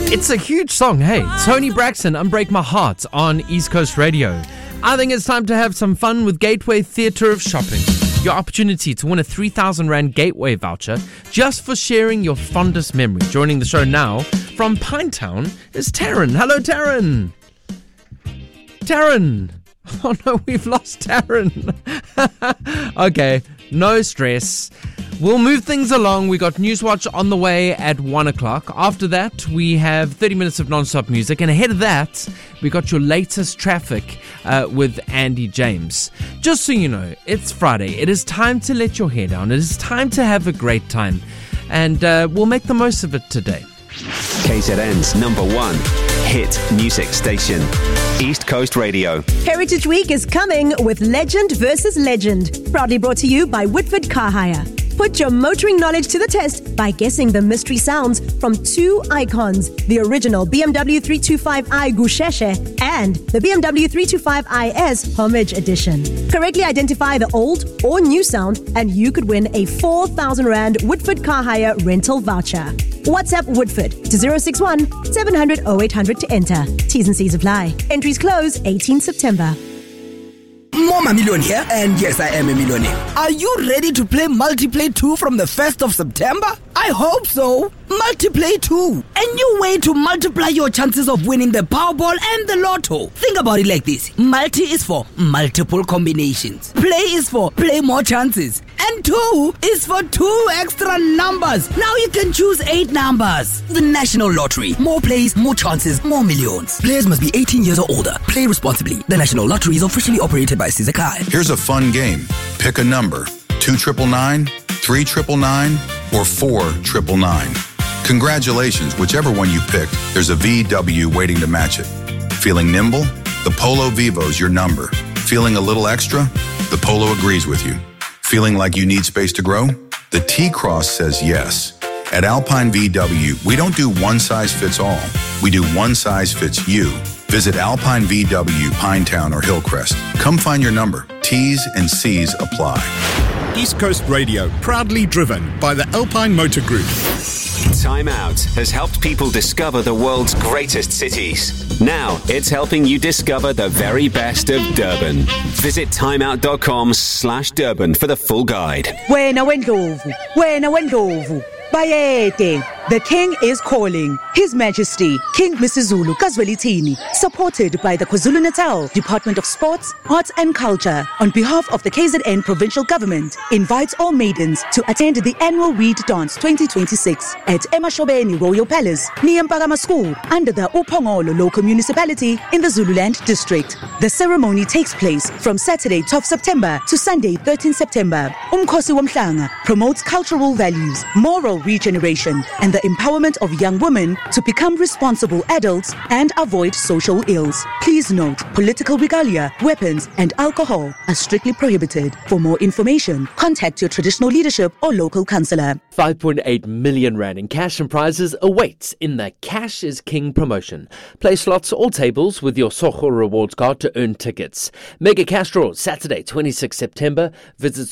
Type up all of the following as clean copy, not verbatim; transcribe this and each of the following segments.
It's a huge song, hey. Tony Braxton, Unbreak My Heart on East Coast Radio. I think it's time to have some fun with Gateway Theatre of Shopping. Your opportunity to win a 3,000 Rand Gateway voucher just for sharing your fondest memory. Joining the show now from Pinetown is Taryn. Hello, Taryn. Taryn. Oh no, we've lost Taryn. Okay, no stress. We'll move things along. We got Newswatch on the way at 1 o'clock. After that, we have 30 minutes of non-stop music. And ahead of that, we got your latest traffic with Andy James. Just so you know, it's Friday. It is time to let your hair down. It is time to have a great time. And we'll make the most of it today. KZN's number one hit music station, East Coast Radio. Heritage Week is coming with Legend versus Legend. Proudly brought to you by Woodford Car Hire. Put your motoring knowledge to the test by guessing the mystery sounds from two icons, the original BMW 325i Gusheshe and the BMW 325iS Homage Edition. Correctly identify the old or new sound and you could win a 4,000 Rand Woodford Car Hire rental voucher. WhatsApp Woodford to 061 700 0800 to enter. T's and C's apply. Entries close 18 September. Mama Million here, and yes, I am a millionaire. Are you ready to play Multiplay 2 from the 1st of September? I hope so. Multiplay 2. A new way to multiply your chances of winning the Powerball and the Lotto. Think about it like this. Multi is for multiple combinations. Play is for play more chances. And 2 is for 2 extra numbers. Now you can choose 8 numbers. The National Lottery. More plays, more chances, more millions. Players must be 18 years or older. Play responsibly. The National Lottery is officially operated by Sizakai. Here's a fun game. Pick a number. 2,999, 3,999, or 4,999. Congratulations, whichever one you picked, there's a VW waiting to match it. Feeling nimble? The Polo Vivo's your number. Feeling a little extra? The Polo agrees with you. Feeling like you need space to grow? The T-Cross says yes. At Alpine VW, we don't do one size fits all. We do one size fits you. Visit Alpine VW, Pinetown, or Hillcrest. Come find your number. T's and C's apply. East Coast Radio, proudly driven by the Alpine Motor Group. Time Out has helped people discover the world's greatest cities. Now it's helping you discover the very best of Durban. Visit timeout.com/Durban for the full guide. Wena wendlovu. Bayede. The King is calling. His Majesty, King Misizulu Kazwelithini, supported by the KwaZulu-Natal Department of Sports, Arts and Culture, on behalf of the KZN Provincial Government, invites all maidens to attend the annual Weed Dance 2026 at Emashobeni Royal Palace, near Mpagama School, under the Upongolo Local Municipality in the Zululand District. The ceremony takes place from Saturday 12 September to Sunday 13 September. Umkhosi Womhlanga promotes cultural values, moral regeneration, and the empowerment of young women to become responsible adults and avoid social ills. Please note, political regalia, weapons, and alcohol are strictly prohibited. For more information, contact your traditional leadership or local councillor. 5.8 million Rand in cash and prizes awaits in the Cash is King promotion. Play slots or tables with your Soho rewards card to earn tickets. Mega cash draw Saturday 26 September. Visit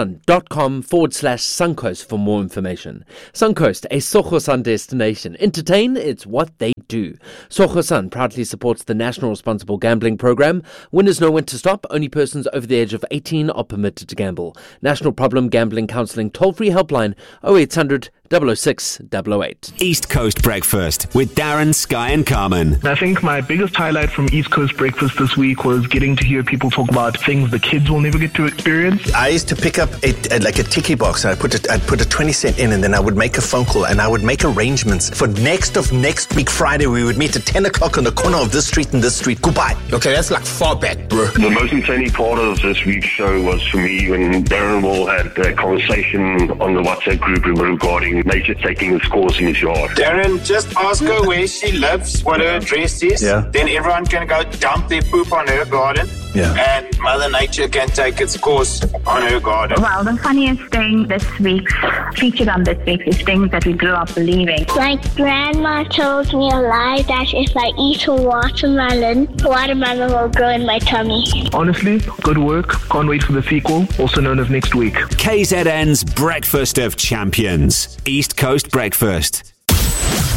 sohosun.com/Suncoast for more information. Suncoast, a Sohosun destination. Entertain, it's what they do. Sohosun proudly supports the National Responsible Gambling Program. Winners know when to stop. Only persons over the age of 18 are permitted to gamble. National Problem Gambling Counselling toll-free helpline 0800 006 008. East Coast Breakfast with Darren, Sky and Carmen. I think my biggest highlight from East Coast Breakfast this week was getting to hear people talk about things the kids will never get to experience. I used to pick up a tiki box and I'd put a 20 cent in and then I would make a phone call and I would make arrangements for next week Friday we would meet at 10 o'clock on the corner of this street and this street. Goodbye. Okay, that's like far back, bro. The most entertaining part of this week's show was for me when Darren Wall had a conversation on the WhatsApp group regarding nature taking its course in his yard. Darren, just ask her where she lives, what her address is. Yeah. Then everyone can go dump their poop on her garden. Yeah. And Mother Nature can take its course on her garden. Well, the funniest thing featured on this week is things that we grew up believing. Like grandma told me a lie that if I eat a watermelon will grow in my tummy. Honestly, good work. Can't wait for the sequel, also known as next week. KZN's Breakfast of Champions. East Coast Breakfast.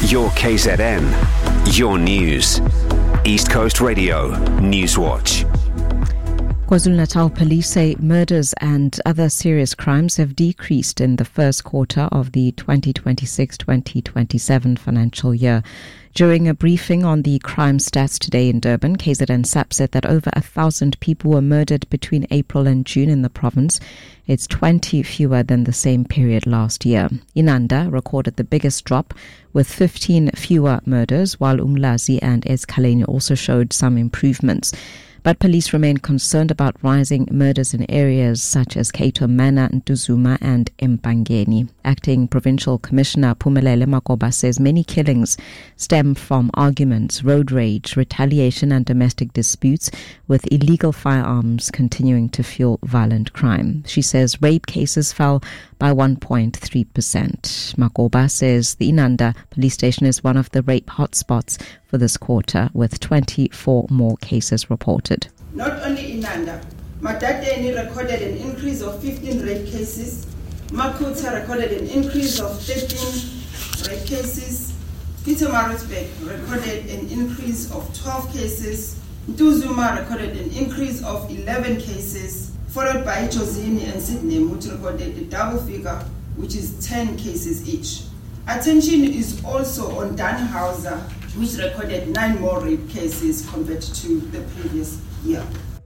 Your KZN. Your news. East Coast Radio Newswatch. KwaZulu-Natal police say murders and other serious crimes have decreased in the first quarter of the 2026-2027 financial year. During a briefing on the crime stats today in Durban, KZN SAP said that over 1,000 people were murdered between April and June in the province. It's 20 fewer than the same period last year. Inanda recorded the biggest drop with 15 fewer murders, while Umlazi and Ezikaleni also showed some improvements. But police remain concerned about rising murders in areas such as Cato Manor, Ntuzuma and Empangeni. Acting Provincial Commissioner Phumelele Makoba says many killings stem from arguments, road rage, retaliation and domestic disputes, with illegal firearms continuing to fuel violent crime. She says rape cases fell by 1.3%. Makoba says the Inanda police station is one of the rape hotspots for this quarter, with 24 more cases reported. Not only Inanda, Matateni recorded an increase of 15 rape cases, Makuta recorded an increase of 13 rape cases, Pietermaritzburg recorded an increase of 12 cases, Ntuzuma recorded an increase of 11 cases, followed by Jozini and Sydney, which recorded a double figure, which is 10 cases each. Attention is also on Danhauser, which recorded 9 more rape cases compared to the previous year.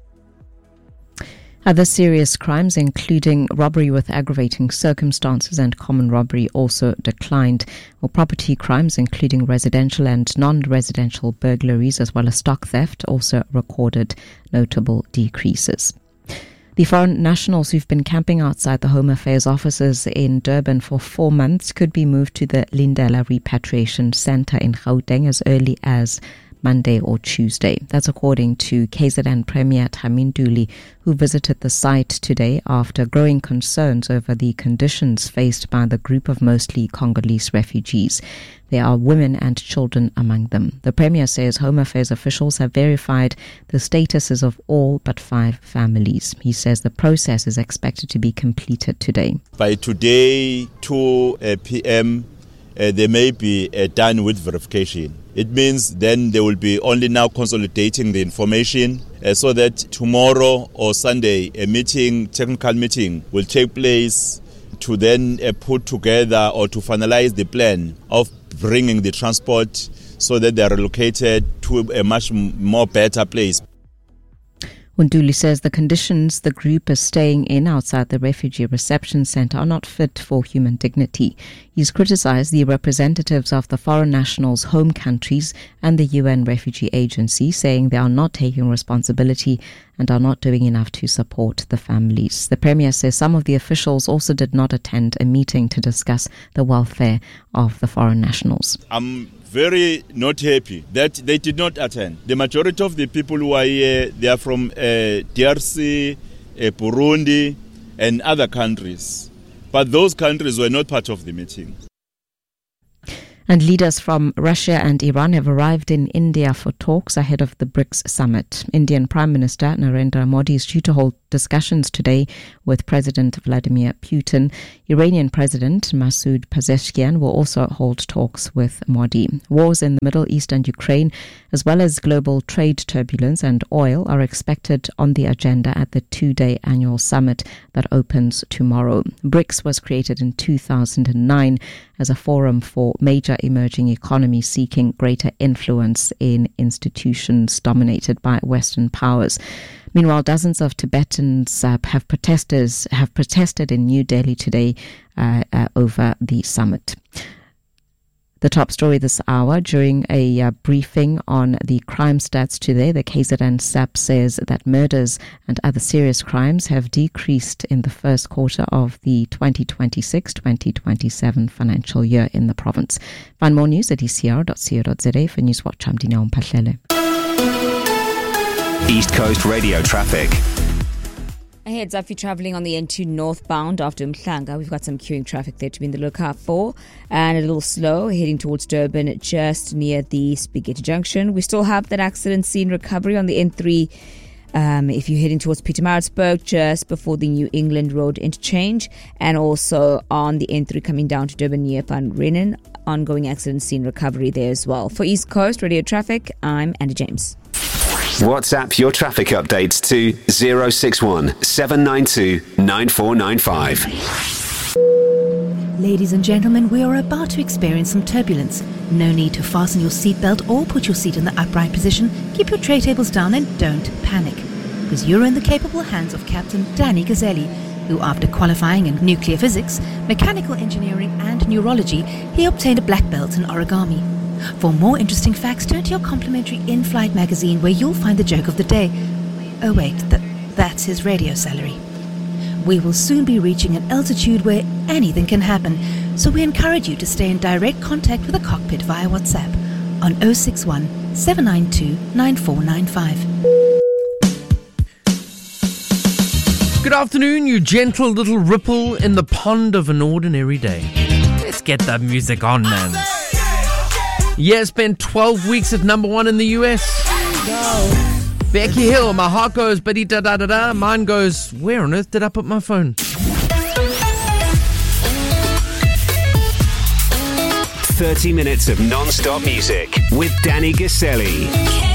Other serious crimes, including robbery with aggravating circumstances and common robbery, also declined, while property crimes, including residential and non-residential burglaries, as well as stock theft, also recorded notable decreases. The foreign nationals who've been camping outside the Home Affairs offices in Durban for 4 months could be moved to the Lindela Repatriation Centre in Gauteng as early as Monday or Tuesday. That's according to KZN Premier Tami Nduli, who visited the site today after growing concerns over the conditions faced by the group of mostly Congolese refugees. There are women and children among them. The Premier says Home Affairs officials have verified the statuses of all but 5 families. He says the process is expected to be completed today. By today, 2 p.m., they may be done with verification. It means then they will be only now consolidating the information so that tomorrow or Sunday a technical meeting will take place to then put together or to finalize the plan of bringing the transport so that they are relocated to a much more better place. Nduli says the conditions the group is staying in outside the refugee reception centre are not fit for human dignity. He's criticised the representatives of the foreign nationals' home countries and the UN Refugee Agency, saying they are not taking responsibility and are not doing enough to support the families. The Premier says some of the officials also did not attend a meeting to discuss the welfare of the foreign nationals. I'm very not happy that they did not attend. The majority of the people who are here, they are from DRC, Burundi and other countries. But those countries were not part of the meeting. And leaders from Russia and Iran have arrived in India for talks ahead of the BRICS summit. Indian Prime Minister Narendra Modi is due to hold discussions today with President Vladimir Putin. Iranian President Masoud Pezeshkian will also hold talks with Modi. Wars in the Middle East and Ukraine, as well as global trade turbulence and oil, are expected on the agenda at the 2-day annual summit that opens tomorrow. BRICS was created in 2009 as a forum for major emerging economies seeking greater influence in institutions dominated by Western powers. Meanwhile, dozens of Tibetans have protested in New Delhi today over the summit. The top story this hour, during a briefing on the crime stats today, the KZN SAP says that murders and other serious crimes have decreased in the first quarter of the 2026-2027 financial year in the province. Find more news at ecr.co.za. For Newswatch, I'm Dineo Mpahlele. East Coast Radio traffic. A heads up if you're travelling on the N2 northbound after Mhlanga. We've got some queuing traffic there to be in the lookout for, and a little slow heading towards Durban just near the Spaghetti Junction. We still have that accident scene recovery on the N3 if you're heading towards Pietermaritzburg, just before the New England Road interchange, and also on the N3 coming down to Durban near Van Reenen. Ongoing accident scene recovery there as well. For East Coast Radio Traffic, I'm Andy James. WhatsApp your traffic updates to 061 792 9495. Ladies and gentlemen, we are about to experience some turbulence. No need to fasten your seatbelt or put your seat in the upright position. Keep your tray tables down and don't panic, because you're in the capable hands of Captain Danny Gazzelli, who, after qualifying in nuclear physics, mechanical engineering and neurology, he obtained a black belt in origami. For more interesting facts, turn to your complimentary in-flight magazine, where you'll find the joke of the day. Oh wait, that's his radio salary. We will soon be reaching an altitude where anything can happen, so we encourage you to stay in direct contact with the cockpit via WhatsApp on 061 792 9495. Good afternoon, you gentle little ripple in the pond of an ordinary day. Let's get that music on, man. Yeah, spent 12 weeks at number 1 in the US. Becky Hill, my heart goes, buddy da da da da. Mine goes, where on earth did I put my phone? 30 minutes of non-stop music with Danny Gazzelli.